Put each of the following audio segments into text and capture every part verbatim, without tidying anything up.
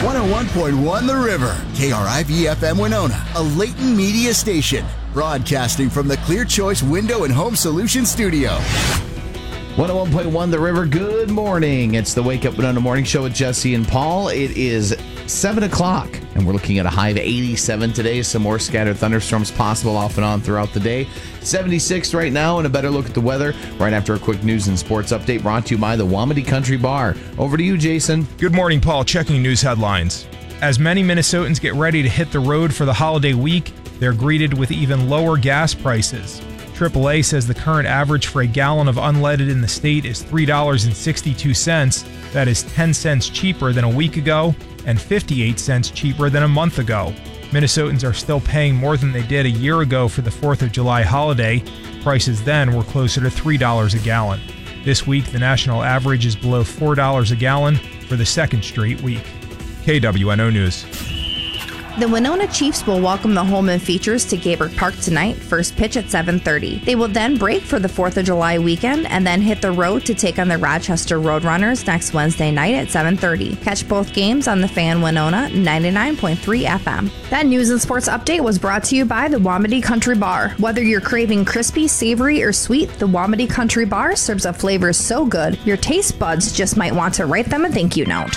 one oh one point one The River, K R I V F M Winona, a Leighton Media station, broadcasting from the Clear Choice Window and Home Solutions studio. one oh one point one The River, good morning. It's the Wake Up Winona Morning Show with Jesse and Paul. It is seven o'clock, and we're looking at a high of eighty-seven today. Some more scattered thunderstorms possible off and on throughout the day. seventy-six right now, and a better look at the weather right after a quick news and sports update brought to you by the Wamedy Country Bar. Over to you, Jason. Good morning, Paul. Checking news headlines. As many Minnesotans get ready to hit the road for the holiday week, they're greeted with even lower gas prices. triple A says the current average for a gallon of unleaded in the state is three dollars and sixty-two cents. That is ten cents cheaper than a week ago and fifty-eight cents cheaper than a month ago. Minnesotans are still paying more than they did a year ago for the fourth of July holiday. Prices then were closer to three dollars a gallon. This week, the national average is below four dollars a gallon for the second straight week. K W N O News. The Winona Chiefs will welcome the Holman Features to Gabert Park tonight, first pitch at seven thirty. They will then break for the fourth of July weekend and then hit the road to take on the Rochester Roadrunners next Wednesday night at seven thirty. Catch both games on the Fan Winona ninety-nine point three F M. That news and sports update was brought to you by the Wamedy Country Bar. Whether you're craving crispy, savory, or sweet, the Wamedy Country Bar serves up flavors so good, your taste buds just might want to write them a thank you note.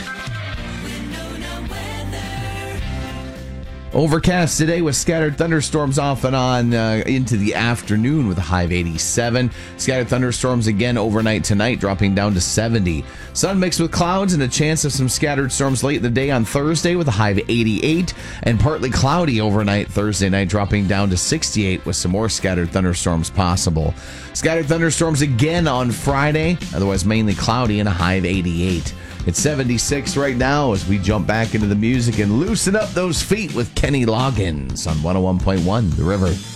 Overcast today with scattered thunderstorms off and on uh, into the afternoon with a high of eighty-seven. Scattered thunderstorms again overnight tonight, dropping down to seventy. Sun mixed with clouds and a chance of some scattered storms late in the day on Thursday with a high of eighty-eight. And partly cloudy overnight Thursday night, dropping down to sixty-eight with some more scattered thunderstorms possible. Scattered thunderstorms again on Friday, otherwise mainly cloudy and a high of eighty-eight. It's seventy-six right now as we jump back into the music and loosen up those feet with Kenny Loggins on one oh one point one The River.